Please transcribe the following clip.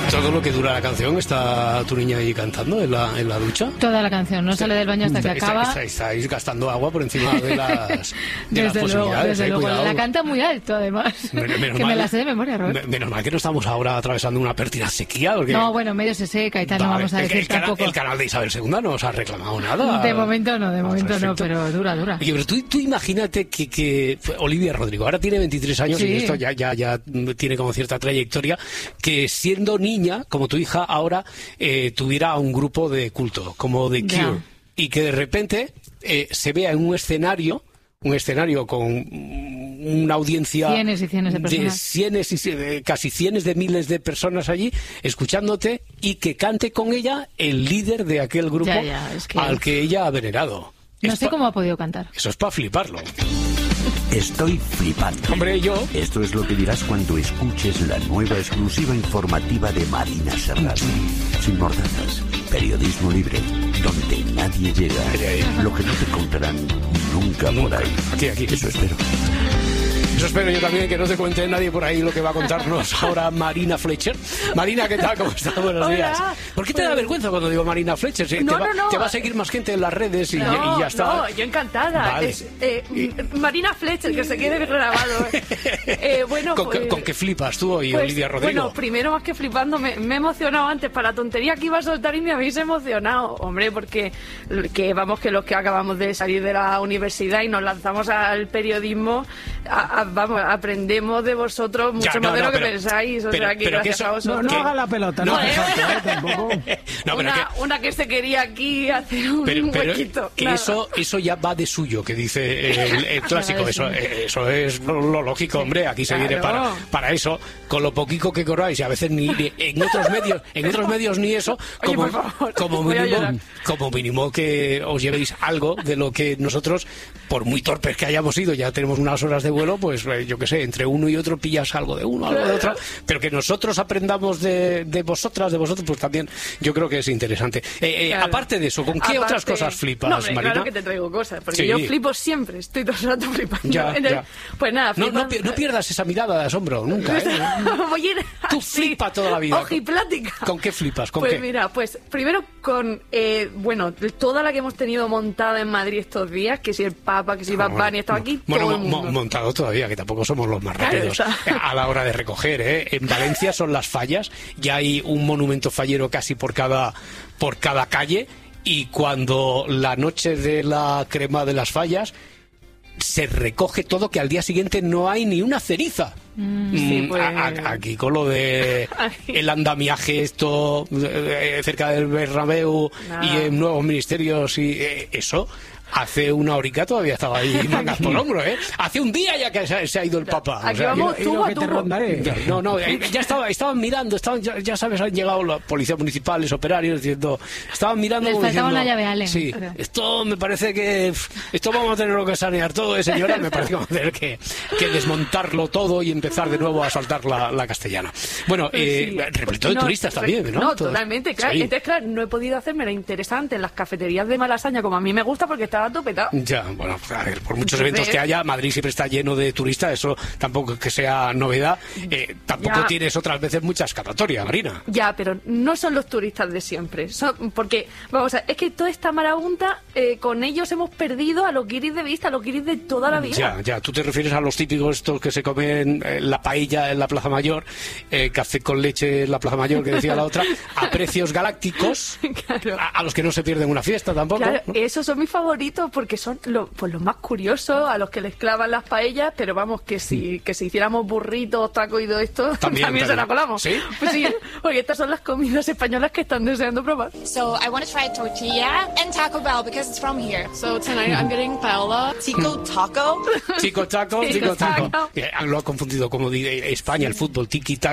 Todo lo que dura la canción, ¿está tu niña ahí cantando en la ducha? Toda la canción, no sale del baño hasta que acaba. Estáis gastando agua por encima de las Desde posibilidades. luego. Cuidado. La canta muy alto, además. Menos que mal, me la sé de memoria, Robert. Menos mal que no estamos ahora atravesando una pértida sequía. Porque... No, bueno, medio se seca y tal, no vamos a decir tampoco. El canal de Isabel II no os ha reclamado nada. De momento no, pero dura. Oye, pero tú imagínate que Olivia Rodrigo ahora tiene 23 años y esto ya tiene como cierta trayectoria, que siendo niña, como tu hija ahora, tuviera un grupo de culto, como The Cure, y que de repente se vea en un escenario con una audiencia cienes y cienes de personas, casi cientos de miles de personas allí escuchándote, y que cante con ella el líder de aquel grupo al que ella ha venerado. No sé cómo ha podido cantar. Eso es para fliparlo. Estoy flipando. Hombre, yo... Esto es lo que dirás cuando escuches la nueva exclusiva informativa de Marina Serrano. Sin mordazas, periodismo libre, donde nadie llega. Lo que no te contarán nunca por ahí. Aquí. Eso espero. Eso espero yo también, que no te cuente nadie por ahí lo que va a contarnos ahora Marina Fletcher. Marina, ¿qué tal? ¿Cómo estás? Buenos días. ¿Por qué te da vergüenza cuando digo Marina Fletcher? Te va a seguir más gente en las redes y ya está. No, yo encantada. Vale. Marina Fletcher, que se quede grabado. Bueno, ¿Con qué flipas tú hoy, Olivia Rodrigo? Bueno, primero, más que flipando, me he emocionado antes para la tontería que iba a soltar y me habéis emocionado. Hombre, porque que los que acabamos de salir de la universidad y nos lanzamos al periodismo, aprendemos de vosotros mucho más de lo que pensáis. O sea, que gracias a vosotros. No haga la pelota, no hace falta, tampoco. Una que se quería aquí hacer un huequito. Que eso ya va de suyo, que dice el clásico. Eso es lo lógico, hombre. Aquí se viene para eso, con lo poquito que corráis, y a veces ni en otros medios ni eso. Como mínimo que os llevéis algo de lo que nosotros, por muy torpes que hayamos sido, ya tenemos unas horas de vuelo, pues yo qué sé, entre uno y otro pillas algo de uno, algo de otro, pero que nosotros aprendamos de vosotros, pues también yo creo que es interesante. Aparte de eso, ¿con qué otras cosas flipas, Marina? Claro que te traigo cosas, porque yo flipo siempre, estoy todo el rato flipando. Ya. Pues nada, no pierdas esa mirada de asombro, nunca, ¿eh? Voy a ir Tú flipas toda la vida. Ojiplática. ¿Con qué flipas? ¿Con pues qué? Mira, pues primero con, toda la que hemos tenido montada en Madrid estos días, que si el Papa, que si Bad Bunny, estaba aquí, todo el mundo. Montado todavía, que tampoco somos los más rápidos a la hora de recoger, ¿eh? En Valencia son las fallas, ya hay un monumento fallero casi por cada calle, y cuando la noche de la crema de las fallas se recoge todo, que al día siguiente no hay ni una ceriza. Aquí con lo de el andamiaje esto cerca del Bernabéu y en nuevos ministerios y eso. Hace una horica todavía estaba ahí mangas por hombro, ¿eh? Hace un día ya que se ha ido el Papa. Aquí vamos tubo a tubo. Ya estaban mirando, ya sabes, han llegado la policía municipales, operarios, diciendo, estaban mirando. Les faltaba una llave, Ale. Sí, esto me parece que esto vamos a tener que sanear todo, señora. Me parece que vamos a tener que desmontarlo todo y empezar de nuevo a saltar la castellana. Bueno, repleto de turistas también, ¿no? No, totalmente, claro. Sí. Entonces, claro, no he podido hacerme la interesante en las cafeterías de Malasaña como a mí me gusta, porque estaba topetado. Ya, bueno, a ver, por muchos eventos que haya, Madrid siempre está lleno de turistas, eso tampoco es que sea novedad. Tampoco tienes otras veces mucha escapatoria, Marina. Ya, pero no son los turistas de siempre. Porque, vamos a ver, es que toda esta marabunta, con ellos hemos perdido a los guiris de vista, a los guiris de toda la vida. Ya, tú te refieres a los típicos estos que se comen la paella en la Plaza Mayor, café con leche en la Plaza Mayor, que decía la otra, a precios galácticos, claro. a los que no se pierden una fiesta tampoco. Claro, ¿no? Esos son mis favoritos porque son los más curiosos, a los que les clavan las paellas, pero vamos, que si hiciéramos burritos, tacos y todo esto, también se la colamos. ¿Sí? Pues sí, porque estas son las comidas españolas que están deseando probar. So I want to try tortilla and Taco Bell because it's from here. So tonight I'm getting paella, Tico Taco. Tico Taco. Lo ha confundido como España, el fútbol, tiki-taka.